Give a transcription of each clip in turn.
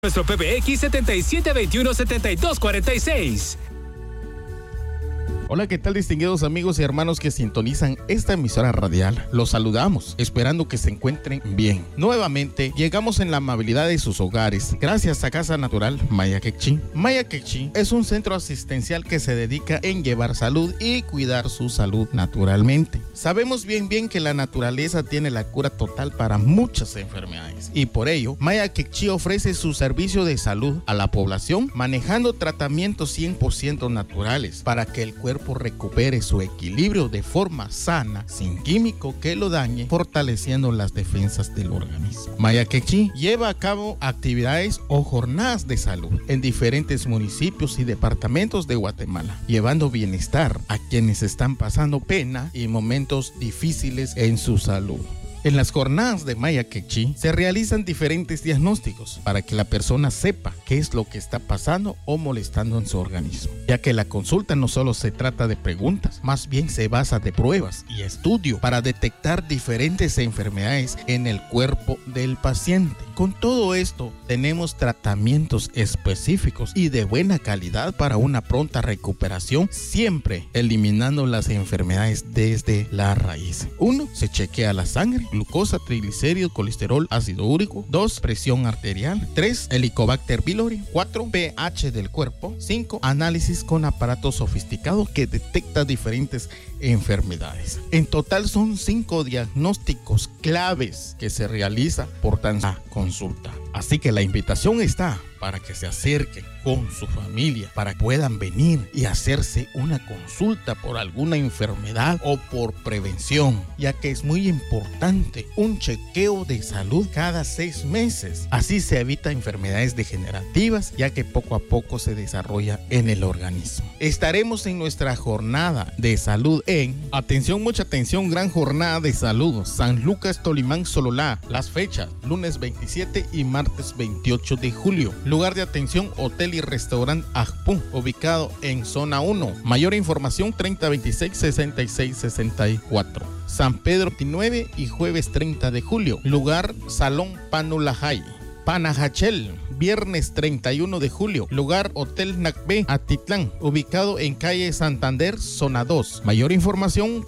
Nuestro PBX 7721-7246. Hola, ¿qué tal, distinguidos amigos y hermanos que sintonizan esta emisora radial? Los saludamos, esperando que se encuentren bien. Nuevamente, llegamos en la amabilidad de sus hogares, gracias a Casa Natural Maya Quechí. Maya Quechí es un centro asistencial que se dedica en llevar salud y cuidar su salud naturalmente. Sabemos bien que la naturaleza tiene la cura total para muchas enfermedades, y por ello, Maya Quechí ofrece su servicio de salud a la población, manejando tratamientos 100% naturales para que el cuerpo recupere su equilibrio de forma sana, sin químico que lo dañe, fortaleciendo las defensas del organismo. Maya Quechí lleva a cabo actividades o jornadas de salud en diferentes municipios y departamentos de Guatemala, llevando bienestar a quienes están pasando pena y momentos difíciles en su salud. En las jornadas de Maya Quechí se realizan diferentes diagnósticos para que la persona sepa qué es lo que está pasando o molestando en su organismo, ya que la consulta no solo se trata de preguntas, más bien se basa de pruebas y estudio para detectar diferentes enfermedades en el cuerpo del paciente. Con todo esto, tenemos tratamientos específicos y de buena calidad para una pronta recuperación, siempre eliminando las enfermedades desde la raíz. 1. Se chequea la sangre, glucosa, triglicéridos, colesterol, ácido úrico. 2. Presión arterial. 3. Helicobacter pylori. 4. pH del cuerpo. 5. Análisis con aparato sofisticado que detecta diferentes enfermedades. En total son 5 diagnósticos claves que se realiza por tanta consulta. Así que la invitación está para que se acerquen con su familia, para que puedan venir y hacerse una consulta por alguna enfermedad o por prevención, ya que es muy importante un chequeo de salud cada 6 meses. Así se evita enfermedades degenerativas, ya que poco a poco se desarrolla en el organismo. Estaremos en nuestra jornada de salud en, atención, mucha atención, gran jornada de salud, San Lucas, Tolimán, Sololá. Las fechas, lunes 27 y martes 28 de julio. Lugar de atención, hotel y restaurante Ajpú, ubicado en zona 1. Mayor información, 3026-6664. San Pedro 29 y jueves 30 de julio. Lugar, Salón Panulajay. Panajachel, viernes 31 de julio. Lugar, Hotel Nacbé, Atitlán, ubicado en calle Santander, zona 2. Mayor información,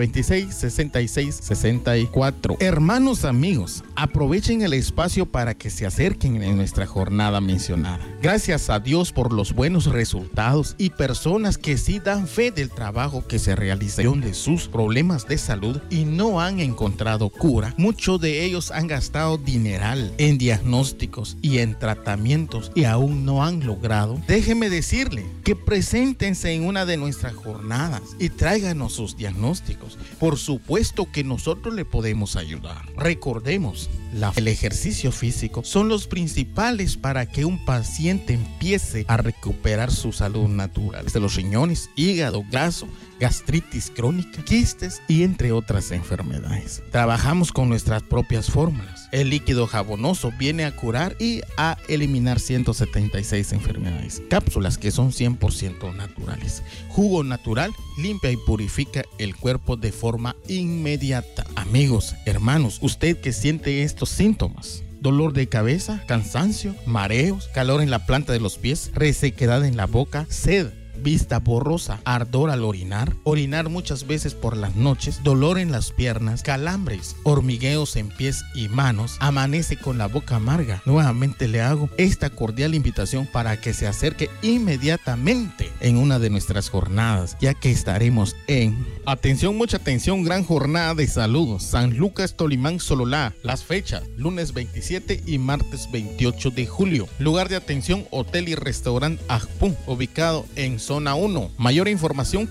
3026-6664. Hermanos, amigos, aprovechen el espacio para que se acerquen en nuestra jornada mencionada. Gracias a Dios por los buenos resultados y personas que sí dan fe del trabajo que se realiza de sus problemas de salud y no han encontrado cura. Muchos de ellos han gastado dineral en diagnósticos y en tratamientos y aún no han logrado. Déjeme decirle que preséntense en una de nuestras jornadas y tráiganos sus diagnósticos. Por supuesto que nosotros le podemos ayudar. Recordemos, el ejercicio físico son los principales para que un paciente empiece a recuperar su salud natural, de los riñones, hígado graso, gastritis crónica, quistes y entre otras enfermedades. Trabajamos con nuestras propias fórmulas. El líquido jabonoso viene a curar y a eliminar 176 enfermedades. Cápsulas que son 100% naturales. Jugo natural limpia y purifica el cuerpo de forma inmediata. Amigos, hermanos, usted que siente estos síntomas: dolor de cabeza, cansancio, mareos, calor en la planta de los pies, resequedad en la boca, sed, vista borrosa, ardor al orinar muchas veces por las noches, dolor en las piernas, calambres, hormigueos en pies y manos, amanece con la boca amarga. Nuevamente le hago esta cordial invitación para que se acerque inmediatamente en una de nuestras jornadas, ya que estaremos en, atención, mucha atención, gran jornada de salud, San Lucas, Tolimán, Sololá. Las fechas, lunes 27 y martes 28 de julio. Lugar de atención, hotel y restaurante Ajpú, ubicado en zona 1. Mayor información,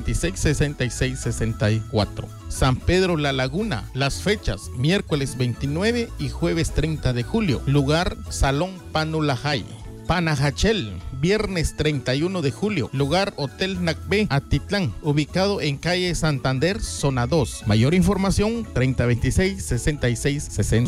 3026-6664. San Pedro La Laguna. Las fechas, miércoles 29 y jueves 30 de julio. Lugar, Salón Panulajay. Panajachel, viernes 31 de julio. Lugar, Hotel Nacbé, Atitlán, ubicado en calle Santander, zona 2. Mayor información, 3026-6664.